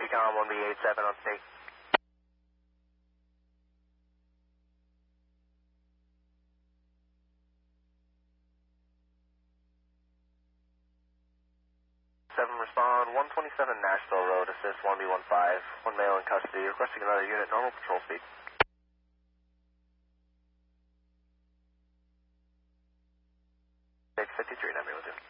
Recon 1B87 on state. Respond 127 Nashville Road, assist 1B15, one male in custody, requesting another unit, normal patrol speed. Take 53, 9 will do.